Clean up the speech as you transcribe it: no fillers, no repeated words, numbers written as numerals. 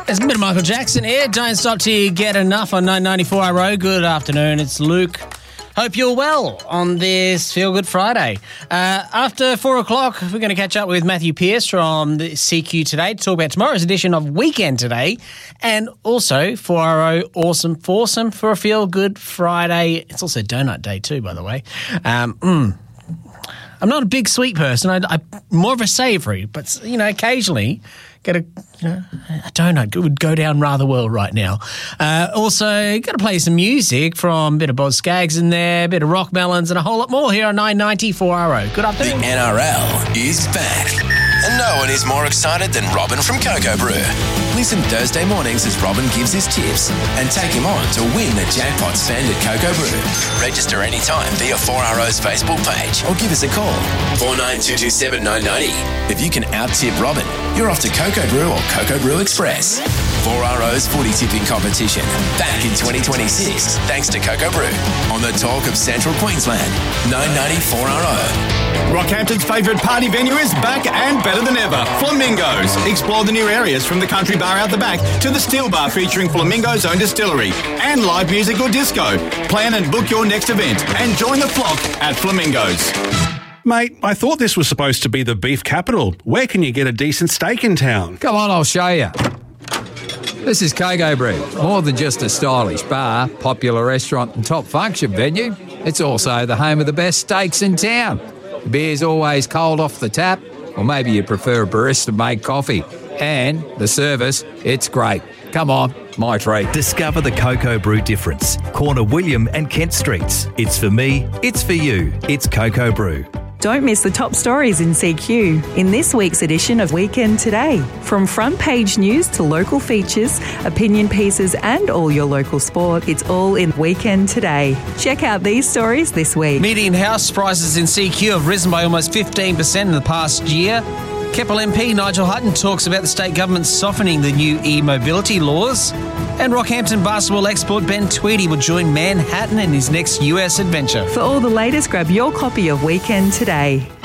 It's a bit of Michael Jackson here. Don't stop till you get enough on 994 RO. Good afternoon. It's Luke. Hope you're well on this Feel Good Friday. After 4 o'clock, we're going to catch up with Matthew Pearce from the CQ Today to talk about tomorrow's edition of Weekend Today, and also 4RO Awesome Foursome for a Feel Good Friday. It's also Donut Day too, by the way. I'm not a big sweet person. I'm more of a savoury, but, occasionally get a donut would go down rather well right now. Also, got to play some music from a bit of Boz Scaggs in there, a bit of Rock Melons, and a whole lot more here on 994 RO. Good afternoon. The NRL is back, and no one is more excited than Robin from Cocoa Brew. Listen Thursday mornings as Robin gives his tips and take him on to win the jackpot spend at Cocoa Brew. Register anytime via 4RO's Facebook page or give us a call, 49227990. If you can out-tip Robin, you're off to Cocoa Brew or Cocoa Brew Express. 4RO's footy tipping competition back in 2026 thanks to Cocoa Brew on the talk of Central Queensland, 994 RO. Rockhampton's favourite party venue is back and better than ever. Flamingos. Explore the new areas from the country bar out the back to the steel bar featuring Flamingo's own distillery and live music or disco. Plan and book your next event and join the flock at Flamingos. Mate, I thought this was supposed to be the beef capital. Where can you get a decent steak in town? Come on, I'll show you. This is Cocoa Brew. More than just a stylish bar, popular restaurant and top function venue, it's also the home of the best steaks in town. The beer's always cold off the tap, or maybe you prefer a barista-made coffee. And the service, it's great. Come on, my treat. Discover the Cocoa Brew difference. Corner William and Kent Streets. It's for me, it's for you. It's Cocoa Brew. Don't miss the top stories in CQ in this week's edition of Weekend Today. From front page news to local features, opinion pieces and all your local sport, it's all in Weekend Today. Check out these stories this week. Median house prices in CQ have risen by almost 15% in the past year. Keppel MP Nigel Hutton talks about the state government softening the new e-mobility laws. And Rockhampton basketball expert Ben Tweedy will join Manhattan in his next US adventure. For all the latest, grab your copy of Weekend Today.